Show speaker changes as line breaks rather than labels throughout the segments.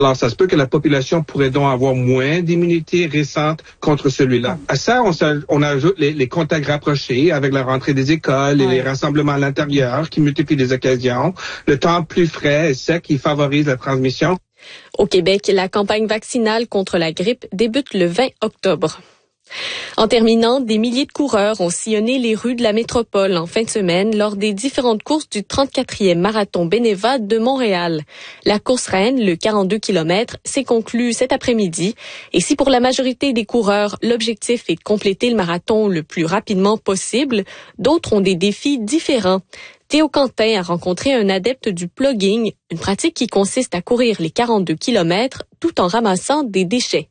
Alors, ça se peut que la population pourrait donc avoir moins d'immunité récente contre celui-là. À ça, on ajoute les contacts rapprochés avec la rentrée des écoles et les rassemblements à l'intérieur qui multiplient les occasions, le temps plus frais et sec qui favorise la transmission.
Au Québec, la campagne vaccinale contre la grippe débute le 20 octobre. En terminant, des milliers de coureurs ont sillonné les rues de la métropole en fin de semaine lors des différentes courses du 34e marathon Beneva de Montréal. La course reine, le 42 km, s'est conclue cet après-midi. Et si pour la majorité des coureurs, l'objectif est de compléter le marathon le plus rapidement possible, d'autres ont des défis différents. Théo Quentin a rencontré un adepte du plugging, une pratique qui consiste à courir les 42 km tout en ramassant des déchets.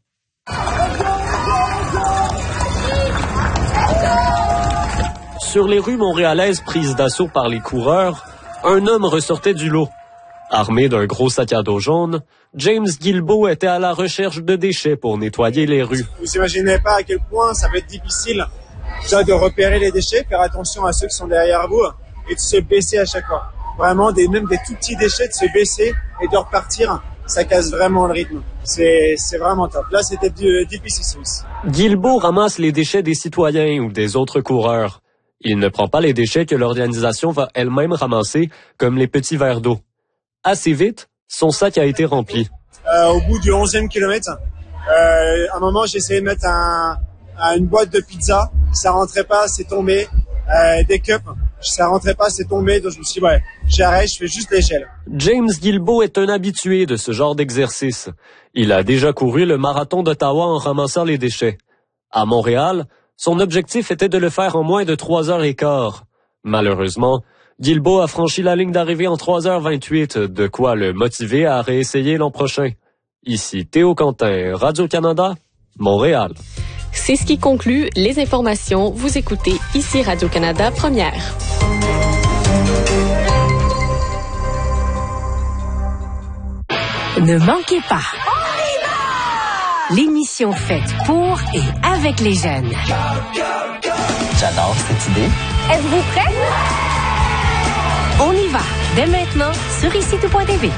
Sur les rues montréalaises prises d'assaut par les coureurs, un homme ressortait du lot. Armé d'un gros sac à dos jaune, James Guilbeault était à la recherche de déchets pour nettoyer les rues.
Vous imaginez pas à quel point ça va être difficile déjà de repérer les déchets, faire attention à ceux qui sont derrière vous et de se baisser à chaque fois. Vraiment, même des tout petits déchets, de se baisser et de repartir, ça casse vraiment le rythme. C'est vraiment top. Là, c'était difficile aussi.
Guilbeault ramasse les déchets des citoyens ou des autres coureurs. Il ne prend pas les déchets que l'organisation va elle-même ramasser, comme les petits verres d'eau. Assez vite, son sac a été rempli.
Au bout du 11e kilomètre, à un moment, j'ai essayé de mettre une boîte de pizza. Ça rentrait pas, c'est tombé. Des cups, ça rentrait pas, c'est tombé. Donc je me suis dit, j'arrête, je fais juste l'échelle.
James Guilbeault est un habitué de ce genre d'exercice. Il a déjà couru le marathon d'Ottawa en ramassant les déchets. À Montréal, son objectif était de le faire en moins de 3h15. Malheureusement, Guilbeault a franchi la ligne d'arrivée en 3h28, de quoi le motiver à réessayer l'an prochain. Ici Théo Quentin, Radio-Canada, Montréal.
C'est ce qui conclut les informations. Vous écoutez ici Radio-Canada Première.
Ne manquez pas l'émission faite pour et avec les jeunes.
J'adore cette idée.
Êtes-vous prêts? On y va dès maintenant sur ICTV.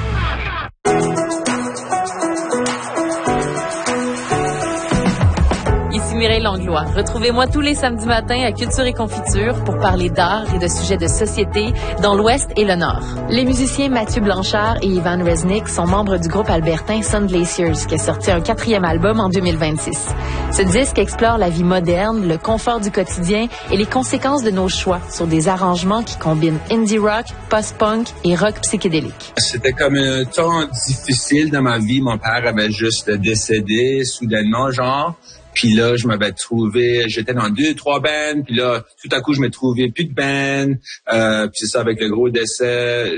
Ici Mireille Langlois. Retrouvez-moi tous les samedis matins à Culture et Confiture pour parler d'art et de sujets de société dans l'Ouest et le Nord. Les musiciens Mathieu Blanchard et Ivan Resnick sont membres du groupe albertain Sun Glaciers qui a sorti un 4e album en 2026. Ce disque explore la vie moderne, le confort du quotidien et les conséquences de nos choix sur des arrangements qui combinent indie rock, post-punk et rock psychédélique.
C'était comme un temps difficile dans ma vie. Mon père avait juste décédé soudainement, genre. Puis là, je m'avais trouvé, j'étais dans 2-3 bands, puis là, tout à coup, je me trouvais plus de band. Puis c'est ça, avec le gros décès,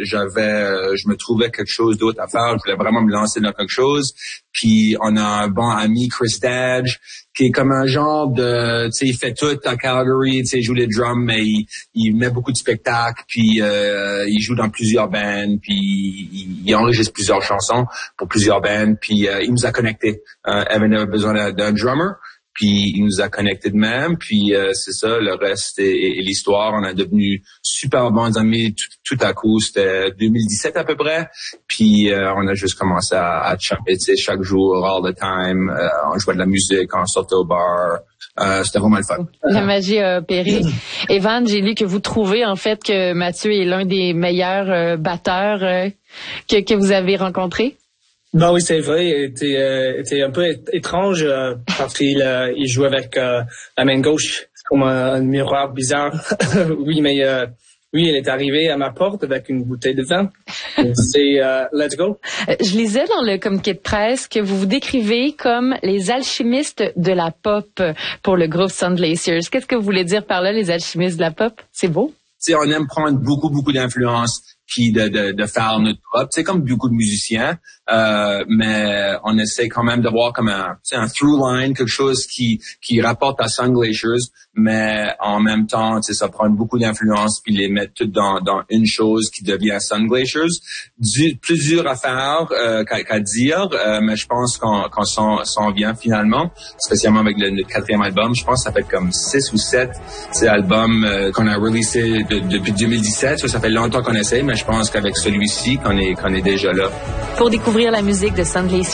je me trouvais quelque chose d'autre à faire. Je voulais vraiment me lancer dans quelque chose. Puis on a un bon ami, Chris Dadge, qui est comme un genre de, tu sais, il fait tout à Calgary, tu sais, il joue les drums, mais il met beaucoup de spectacles, puis il joue dans plusieurs bands, puis il enregistre plusieurs chansons pour plusieurs bands, puis il nous a connectés. Evan avait besoin d'un drummer, puis il nous a connectés de même, puis c'est ça, le reste est l'histoire. On a devenu super bons amis tout à coup, c'était 2017 à peu près, puis on a juste commencé à chanter, tu sais, chaque jour, all the time, on jouait de la musique, on sortait au bar, c'était vraiment le fun.
La magie a opéré. Evan, j'ai lu que vous trouvez en fait que Mathieu est l'un des meilleurs batteurs que vous avez rencontrés.
Ben oui, c'est vrai. Il était un peu étrange parce qu'il joue avec la main gauche. C'est comme un miroir bizarre. Oui, mais oui, elle est arrivée à ma porte avec une bouteille de vin. C'est let's go.
Je lisais dans le communiqué de presse que vous vous décrivez comme les alchimistes de la pop pour le groupe Sun Glaciers. Qu'est-ce que vous voulez dire par là, les alchimistes de la pop? C'est beau.
Tu sais, on aime prendre beaucoup d'influence puis de faire notre pop. C'est comme beaucoup de musiciens, mais on essaie quand même d'avoir comme un through line, quelque chose qui rapporte à Sun Glaciers, mais en même temps, tu sais, ça prend beaucoup d'influence puis les mettre toutes dans une chose qui devient Sun Glaciers. Plus dur à faire qu'à dire, mais je pense qu'on s'en vient finalement, spécialement avec le 4e album. Je pense que ça fait comme 6 ou 7 ces albums qu'on a releasé depuis 2017. Ça fait longtemps qu'on essaie, mais je pense qu'avec celui-ci, qu'on est déjà là.
Pour découvrir découvrir la musique de Sunday